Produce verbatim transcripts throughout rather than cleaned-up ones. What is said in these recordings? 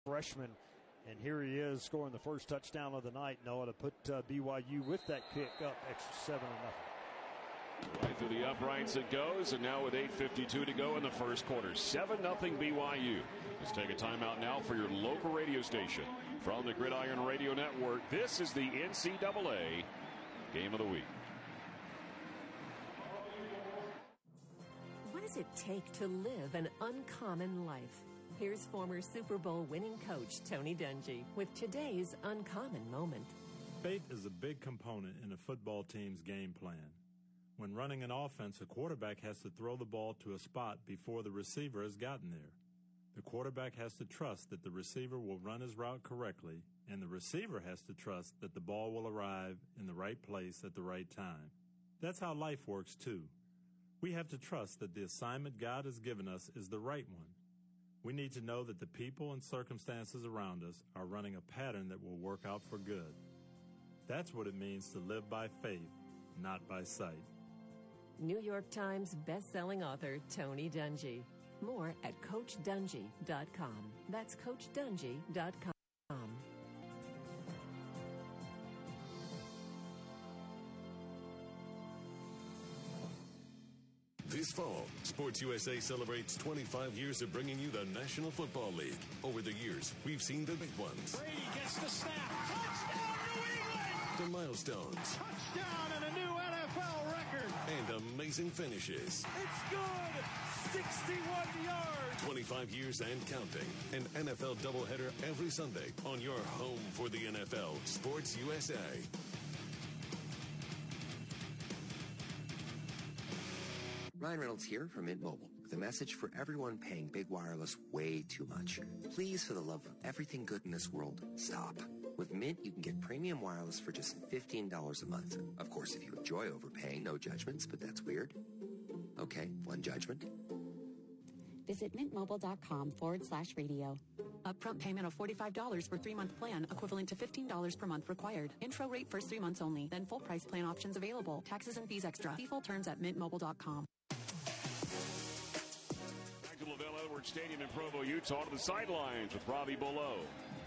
freshman. And here he is scoring the first touchdown of the night, Noah, to put uh, B Y U with that kick up extra seven to nothing. Right through the uprights it goes, and now with eight fifty-two to go in the first quarter, seven nothing B Y U. Let's take a timeout now for your local radio station. From the Gridiron Radio Network, this is the N C double A Game of the Week. What does it take to live an uncommon life? Here's former Super Bowl winning coach Tony Dungy with today's uncommon moment. Faith is a big component in a football team's game plan. When running an offense, a quarterback has to throw the ball to a spot before the receiver has gotten there. The quarterback has to trust that the receiver will run his route correctly, and the receiver has to trust that the ball will arrive in the right place at the right time. That's how life works, too. We have to trust that the assignment God has given us is the right one. We need to know that the people and circumstances around us are running a pattern that will work out for good. That's what it means to live by faith, not by sight. New York Times best-selling author Tony Dungy. More at coach dungy dot com. That's coach dungy dot com. This fall, Sports U S A celebrates twenty-five years of bringing you the National Football League. Over the years, we've seen the big ones. Brady gets the snap. Touchdown, New England! The milestones. Touchdown and a new N F L record. And amazing finishes. It's good! sixty-one yards! twenty-five years and counting. An N F L doubleheader every Sunday on your home for the N F L, Sports U S A. Ryan Reynolds here from Mint Mobile with a message for everyone paying big wireless way too much. Please, for the love of everything good in this world, stop. With Mint, you can get premium wireless for just fifteen dollars a month. Of course, if you enjoy overpaying, no judgments, but that's weird. Okay, one judgment. Visit mintmobile.com forward slash radio. Upfront payment of forty-five dollars for three-month plan, equivalent to fifteen dollars per month required. Intro rate first three months only, then full price plan options available. Taxes and fees extra. See full terms at mint mobile dot com. Lavelle Edwards Stadium in Provo, Utah, to the sidelines with Robbie Below.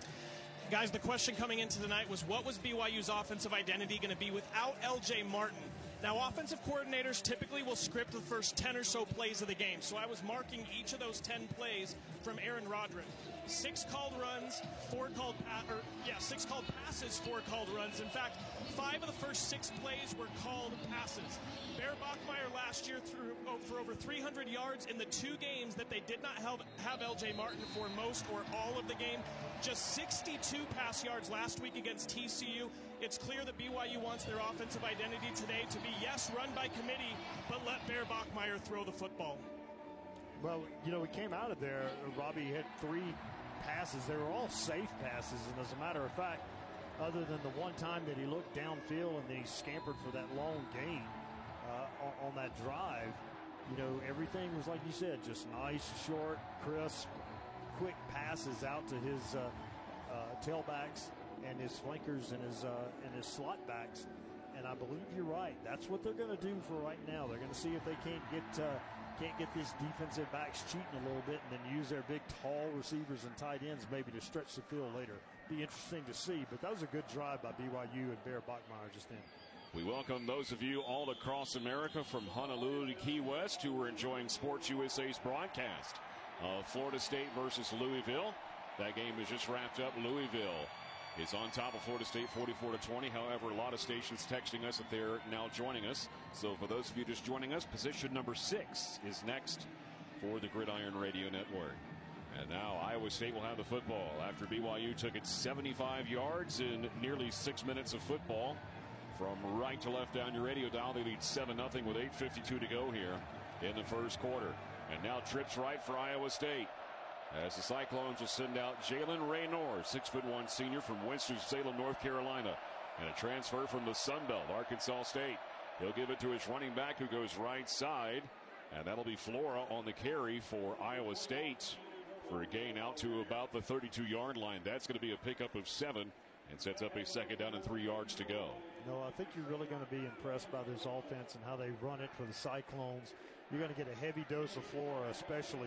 Guys, the question coming into tonight was, what was B Y U's offensive identity going to be without L J Martin? Now, offensive coordinators typically will script the first ten or so plays of the game, so I was marking each of those ten plays from Aaron Roderick. Six called runs, four called pa- or yeah, six called passes, four called runs. In fact, five of the first six plays were called passes. Bear Bachmeier last year threw for over three hundred yards in the two games that they did not have, have L J Martin for most or all of the game. Just sixty-two pass yards last week against T C U. It's clear that B Y U wants their offensive identity today to be, yes, run by committee, but let Bear Bachmeier throw the football. Well, you know, we came out of there, Robbie had three passes. They were all safe passes, and as a matter of fact, other than the one time that he looked downfield and then he scampered for that long gain uh, on, on that drive, you know, everything was, like you said, just nice, short, crisp, quick passes out to his uh, uh, tailbacks and his flankers and his uh, and his slot backs. And I believe you're right. That's what they're going to do for right now. They're going to see if they can't get uh, can't get these defensive backs cheating a little bit, and then use their big, tall receivers and tight ends maybe to stretch the field later. Be interesting to see. But that was a good drive by B Y U and Bear Bachmeier just then. We welcome those of you all across America from Honolulu to Key West who are enjoying Sports U S A's broadcast of Florida State versus Louisville. That game is just wrapped up. Louisville is on top of Florida State forty-four to twenty. However, a lot of stations texting us that they're now joining us. So for those of you just joining us, position number six is next for the Gridiron Radio Network. And now Iowa State will have the football after B Y U took it seventy-five yards in nearly six minutes of football. From right to left down your radio dial, they lead seven nothing with eight fifty-two to go here in the first quarter. And now trips right for Iowa State, as the Cyclones will send out Jalen Raynor, six foot one senior from Winston-Salem, North Carolina, and a transfer from the Sun Belt, Arkansas State. He'll give it to his running back, who goes right side, and that'll be Flora on the carry for Iowa State for a gain out to about the thirty-two yard line. That's going to be a pickup of seven and sets up a second down and three yards to go. No, I think you're really going to be impressed by this offense and how they run it for the Cyclones. You're going to get a heavy dose of Flora, especially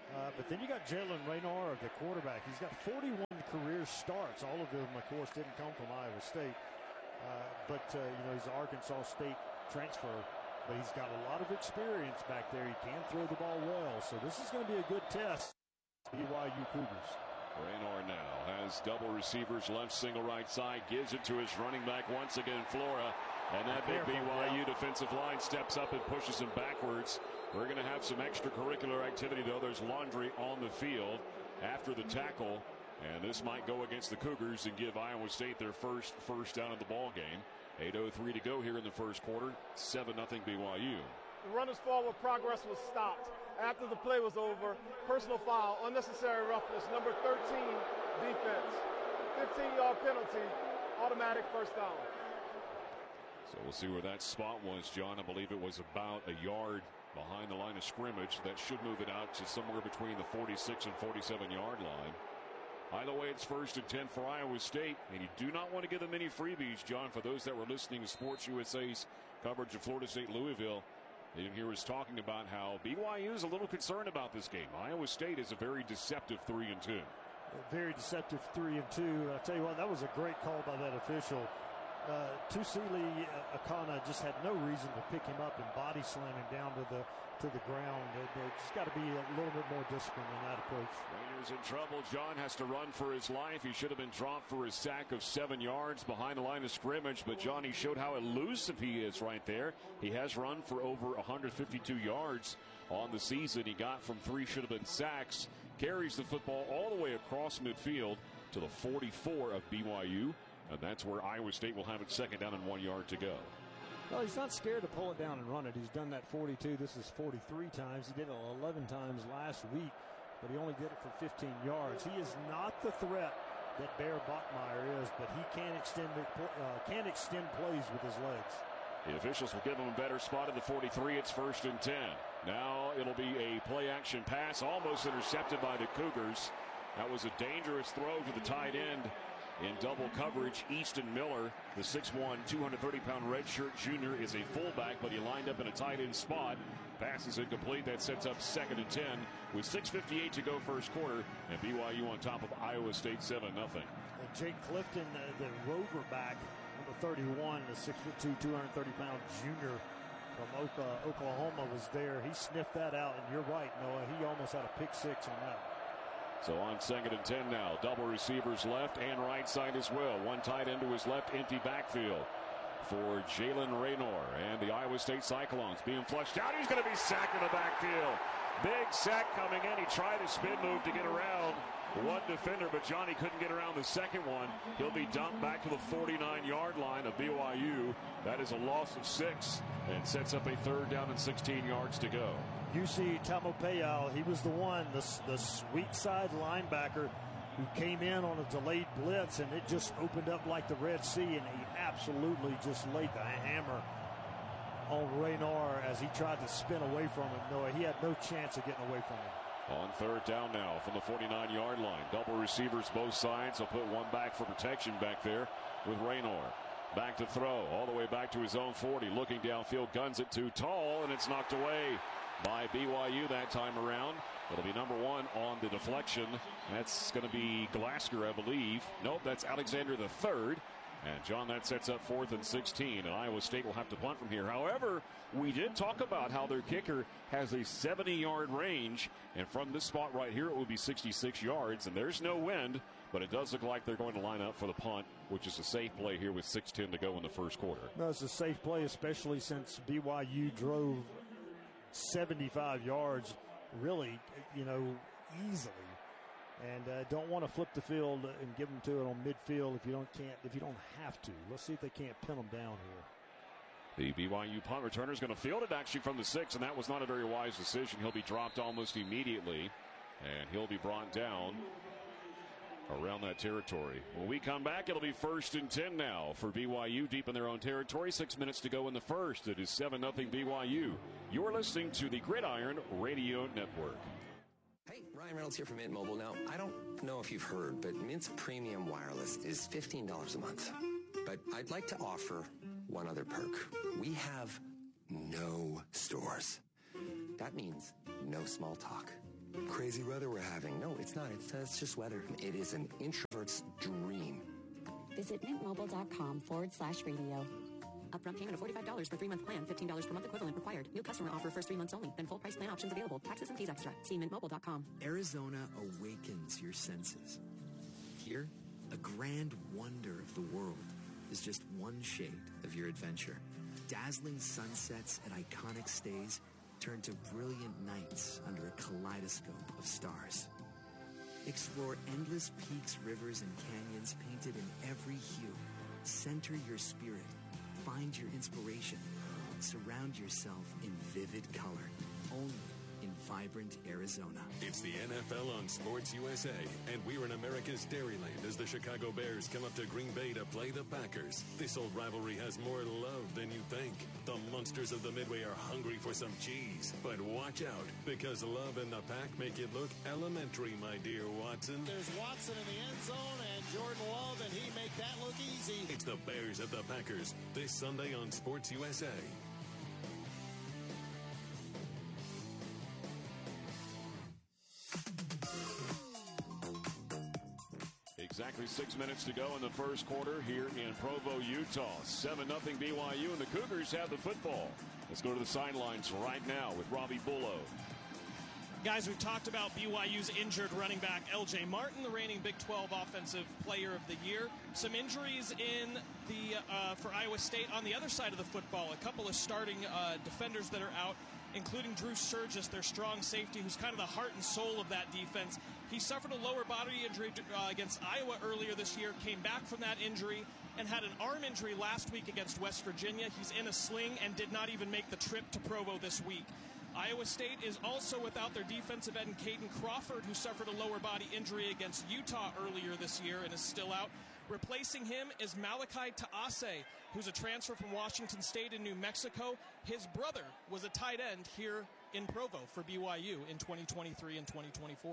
Uh, but then you got Jalen Raynor, the quarterback. He's got forty-one career starts. All of them, of course, didn't come from Iowa State. Uh, but, uh, you know, he's an Arkansas State transfer. But he's got a lot of experience back there. He can throw the ball well. So this is going to be a good test for B Y U Cougars. Raynor now has double receivers, left single right side, gives it to his running back once again, Flora. And that big B Y U defensive line steps up and pushes him backwards. We're going to have some extracurricular activity, though. There's laundry on the field after the tackle. And this might go against the Cougars and give Iowa State their first first down of the ball game. eight oh three to go here in the first quarter. seven nothing B Y U. The runner's forward progress was stopped after the play was over. Personal foul, unnecessary roughness, number thirteen defense. fifteen-yard penalty, automatic first down. So we'll see where that spot was, John. I believe it was about a yard behind the line of scrimmage. That should move it out to somewhere between the forty-six and forty-seven yard line. Either way, it's first and ten for Iowa State, and you do not want to give them any freebies, John. For those that were listening to Sports U S A's coverage of Florida State Louisville, they didn't hear us talking about how B Y U is a little concerned about this game. Iowa State is a very deceptive three and two. A very deceptive three and two. I tell you what, that was a great call by that official. Uh, Tusili Akana just had no reason to pick him up and body slam him down to the to the ground. There's got to be a little bit more discipline in that approach. Rainer's in trouble. John has to run for his life. He should have been dropped for his sack of seven yards behind the line of scrimmage. But Johnny showed how elusive he is right there. He has run for over one hundred fifty-two yards on the season. He got from three should have been sacks. Carries the football all the way across midfield to the forty-four of B Y U. And that's where Iowa State will have it second down and one yard to go. Well, he's not scared to pull it down and run it. He's done that forty-two. This is forty-three times. He did it eleven times last week, but he only did it for fifteen yards. He is not the threat that Bear Bachmeier is, but he can extend uh, can extend plays with his legs. The officials will give him a better spot at the forty-three. It's first and ten. Now it'll be a play-action pass, almost intercepted by the Cougars. That was a dangerous throw to the tight end. In double coverage, Easton Miller, the six one, two hundred thirty pound redshirt junior, is a fullback, but he lined up in a tight end spot. Pass is incomplete. That sets up second and ten with six fifty-eight to go first quarter, and B Y U on top of Iowa State seven nothing. Jake Clifton, uh, the rover back, number thirty-one, the six foot two, two hundred thirty pound junior from Oklahoma, was there. He sniffed that out, and you're right, Noah. He almost had a pick six on that. So on second and ten now, double receivers left and right side as well. One tight end to his left, empty backfield for Jalen Raynor and the Iowa State Cyclones being flushed out. He's going to be sacked in the backfield. Big sack coming in. He tried a spin move to get around one defender, but Johnny couldn't get around the second one. He'll be dumped back to the forty-nine yard line of B Y U. That is a loss of six and sets up a third down and sixteen yards to go. U C Taumapeu, he was the one, the, the sweet side linebacker who came in on a delayed blitz, and it just opened up like the Red Sea, and he absolutely just laid the hammer on Raynor as he tried to spin away from him. No, he had no chance of getting away from him. On third down now from the forty-nine yard line. Double receivers both sides. He'll put one back for protection back there with Raynor. Back to throw all the way back to his own forty. Looking downfield, guns it too tall, and it's knocked away by B Y U that time around. It'll be number one on the deflection. That's going to be Glasgow, I believe. Nope, that's Alexander the third. And, John, that sets up fourth and sixteen, and Iowa State will have to punt from here. However, we did talk about how their kicker has a seventy yard range, and from this spot right here, it would be sixty-six yards, and there's no wind, but it does look like they're going to line up for the punt, which is a safe play here with six ten to go in the first quarter. No, it's a safe play, especially since B Y U drove seventy-five yards really, you know, easily. And uh, don't want to flip the field and give them to it on midfield if you don't can't if you don't have to. Let's see if they can't pin them down here. The B Y U punt returner is going to field it actually from the six, and that was not a very wise decision. He'll be dropped almost immediately, and he'll be brought down around that territory. When we come back, it'll be first and ten now for B Y U deep in their own territory. Six minutes to go in the first. It is seven nothing B Y U. You're listening to the Gridiron Radio Network. Hey, Ryan Reynolds here from Mint Mobile. Now, I don't know if you've heard, but Mint's premium wireless is fifteen dollars a month. But I'd like to offer one other perk. We have no stores. That means no small talk, crazy weather we're having. No, it's not. It's, it's just weather. It is an introvert's dream. Visit mintmobile.com forward slash radio. Upfront payment of forty-five dollars for three-month plan, fifteen dollars per month equivalent required. New customer offer first three months only. Then full price plan options available. Taxes and fees extra. See mint mobile dot com. Arizona awakens your senses. Here, a grand wonder of the world is just one shade of your adventure. Dazzling sunsets at iconic stays turn to brilliant nights under a kaleidoscope of stars. Explore endless peaks, rivers, and canyons painted in every hue. Center your spirit. Find your inspiration. Surround yourself in vivid color. Only in vibrant Arizona. It's the N F L on Sports U S A, and we're in America's Dairyland as the Chicago Bears come up to Green Bay to play the Packers. This old rivalry has more love than you think. The monsters of the Midway are hungry for some cheese. But watch out, because Love and the Pack make it look elementary, my dear Watson. There's Watson in the end zone and Jordan Love, and he make that look easy. It's the Bears at the Packers, this Sunday on Sports U S A. Exactly six minutes to go in the first quarter here in Provo, Utah. seven nothing B Y U, and the Cougars have the football. Let's go to the sidelines right now with Robbie Bullough. Guys, we've talked about B Y U's injured running back L J Martin, the reigning Big twelve Offensive Player of the Year. Some injuries in the uh, for Iowa State on the other side of the football. A couple of starting uh, defenders that are out, including Drew Sturgis, their strong safety, who's kind of the heart and soul of that defense. He suffered a lower body injury uh, against Iowa earlier this year, came back from that injury, and had an arm injury last week against West Virginia. He's in a sling and did not even make the trip to Provo this week. Iowa State is also without their defensive end, Caden Crawford, who suffered a lower body injury against Utah earlier this year and is still out. Replacing him is Malachi Taase, who's a transfer from Washington State in New Mexico. His brother was a tight end here in Provo for B Y U in twenty twenty-three and twenty twenty-four.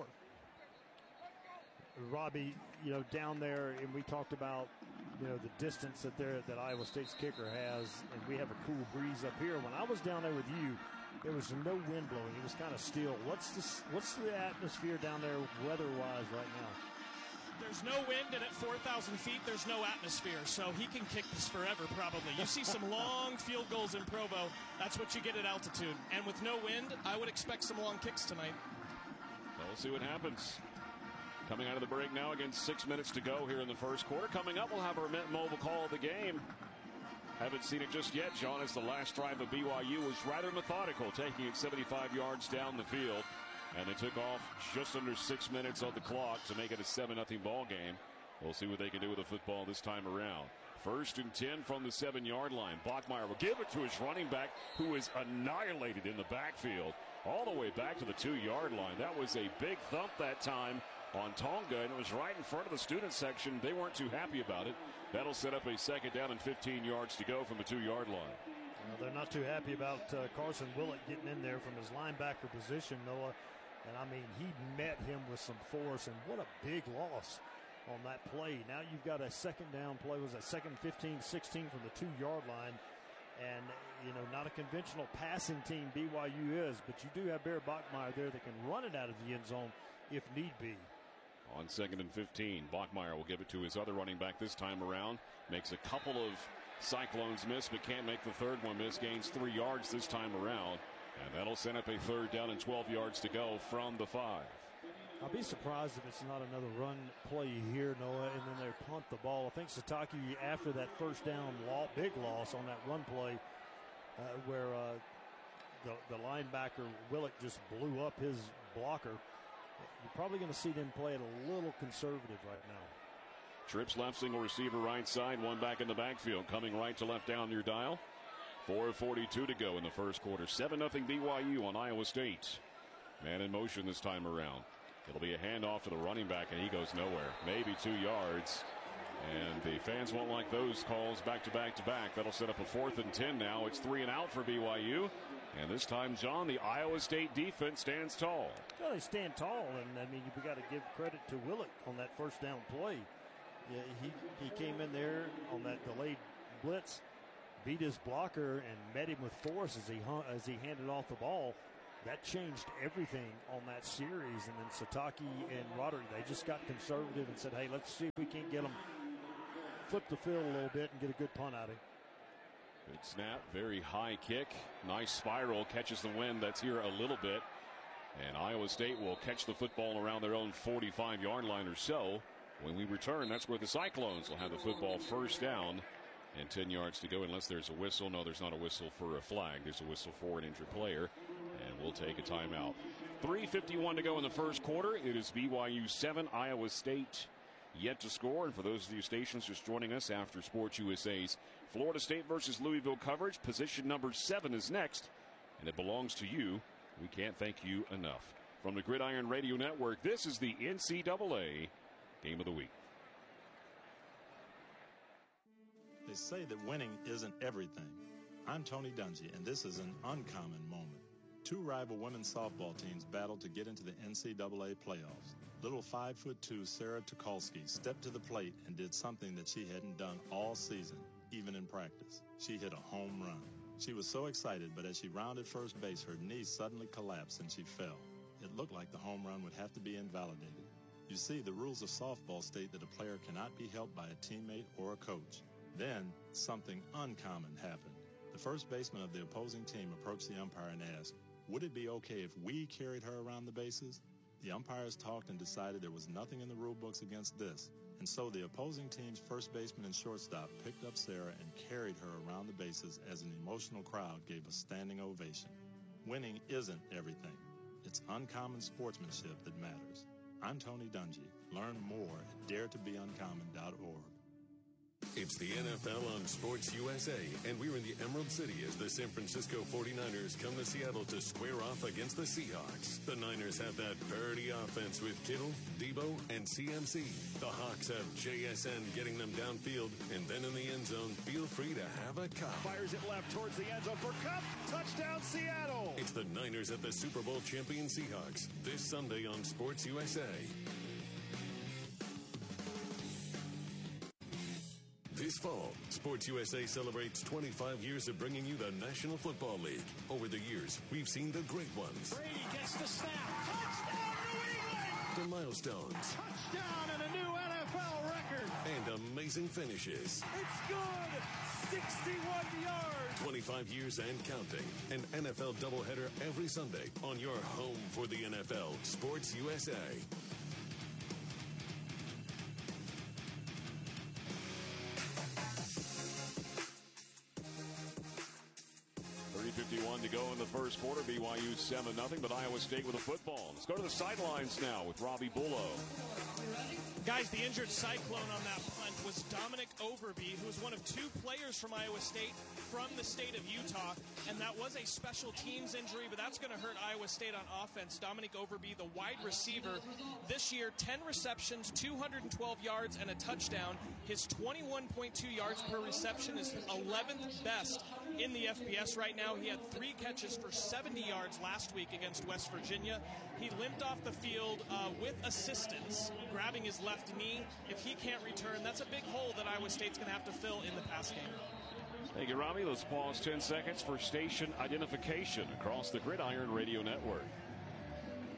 Robbie, you know, down there, and we talked about, you know, the distance that there that Iowa State's kicker has, and we have a cool breeze up here. When I was down there with you, there was no wind blowing. It was kind of still. What's the what's the atmosphere down there weather-wise right now? There's no wind, and at four thousand feet, there's no atmosphere, so he can kick this forever, probably. You see some long field goals in Provo. That's what you get at altitude. And with no wind, I would expect some long kicks tonight. Well, we'll see what happens. Coming out of the break now, again, six minutes to go here in the first quarter. Coming up, we'll have our Mint Mobile call of the game. Haven't seen it just yet, John, as the last drive of B Y U was rather methodical, taking it seventy-five yards down the field. And they took off just under six minutes on the clock to make it a seven nothing ball game. We'll see what they can do with the football this time around. First and ten from the seven-yard line. Bachmeier will give it to his running back, who is annihilated in the backfield, all the way back to the two-yard line. That was a big thump that time on Tonga, and it was right in front of the student section. They weren't too happy about it. That'll set up a second down and fifteen yards to go from the two-yard line. Well, they're not too happy about uh, Carson Willett getting in there from his linebacker position, Noah. And, I mean, he met him with some force, and what a big loss on that play. Now you've got a second down play. Was that second fifteen, sixteen from the two-yard line? And, you know, not a conventional passing team B Y U is, but you do have Bear Bachmeier there that can run it out of the end zone if need be. On second and fifteen, Bachmeier will give it to his other running back this time around. Makes a couple of Cyclones miss, but can't make the third one miss. Gains three yards this time around. And that'll set up a third down and twelve yards to go from the five. I'll be surprised if it's not another run play here, Noah, and then they punt the ball. I think Satake, after that first down, law, big loss on that run play uh, where uh, the, the linebacker, Willett, just blew up his blocker. You're probably going to see them play it a little conservative right now. Trips left, single receiver right side, one back in the backfield, coming right to left down your dial. four forty-two to go in the first quarter. seven nothing B Y U on Iowa State. Man in motion this time around. It'll be a handoff to the running back, and he goes nowhere. Maybe two yards. And the fans won't like those calls back to back to back. That'll set up a fourth and ten now. It's three and out for B Y U. And this time, John, the Iowa State defense stands tall. Well, they stand tall, and I mean, we got to give credit to Willett on that first down play. Yeah, he, he came in there on that delayed blitz, beat his blocker, and met him with force as he as he handed off the ball. that changed everything on that series. And then Sataki and Roderick, they just got conservative and said, hey, let's see if we can't get them flip the field a little bit and get a good punt out of it. Good snap, very high kick. Nice spiral, catches the wind. That's here a little bit. And Iowa State will catch the football around their own forty-five yard line or so. When we return, that's where the Cyclones will have the football first down and ten yards to go unless there's a whistle. No, there's not a whistle for a flag. There's a whistle for an injured player. And we'll take a timeout. three fifty-one to go in the first quarter. It is B Y U seven, Iowa State yet to score. And for those of you stations just joining us after Sports U S A's Florida State versus Louisville coverage, position number seven is next, and it belongs to you. We can't thank you enough. From the Gridiron Radio Network, this is the N C double A Game of the Week. They say that winning isn't everything. I'm Tony Dungy, and this is an uncommon moment. Two rival women's softball teams battled to get into the N C double A playoffs. Little five foot two Sarah Tukolsky stepped to the plate and did something that she hadn't done all season, even in practice. She hit a home run. She was so excited, but as she rounded first base, her knee suddenly collapsed and she fell. It looked like the home run would have to be invalidated. You see, the rules of softball state that a player cannot be helped by a teammate or a coach. Then, something uncommon happened. The first baseman of the opposing team approached the umpire and asked, would it be okay if we carried her around the bases? The umpires talked and decided there was nothing in the rule books against this. And so the opposing team's first baseman and shortstop picked up Sarah and carried her around the bases as an emotional crowd gave a standing ovation. Winning isn't everything. It's uncommon sportsmanship that matters. I'm Tony Dungy. Learn more at dare to be uncommon dot org. It's the N F L on Sports U S A, and we're in the Emerald City as the San Francisco forty-niners come to Seattle to square off against the Seahawks. The Niners have that parity offense with Kittle, Debo, and C M C. The Hawks have J S N getting them downfield, and then in the end zone, feel free to have a cup. Fires it left towards the end zone for Cup. Touchdown, Seattle. It's the Niners at the Super Bowl champion Seahawks this Sunday on Sports U S A. This fall, Sports U S A celebrates twenty-five years of bringing you the National Football League. Over the years, we've seen the great ones. Brady gets the snap. Touchdown, New England! The milestones. Touchdown and a new N F L record. And amazing finishes. It's good! sixty-one yards! twenty-five years and counting. An N F L doubleheader every Sunday on your home for the N F L, Sports U S A. three fifty-one to go in the first quarter. B Y U seven nothing, but Iowa State with a football. Let's go to the sidelines now with Robbie Bullough. Guys, the injured Cyclone on that punt was Dominic Overby, who was one of two players from Iowa State from the state of Utah, and that was a special teams injury, but that's going to hurt Iowa State on offense. Dominic Overby, the wide receiver, this year, ten receptions, two hundred twelve yards, and a touchdown. His twenty-one point two yards per reception is eleventh best in the F B S right now. He had three catches for seventy yards last week against West Virginia. He limped off the field uh, with assistance, grabbing his left knee. If he can't return, that's a big hole that Iowa State's going to have to fill in the pass game. Thank you, Robbie. Let's pause ten seconds for station identification across the Gridiron Radio Network.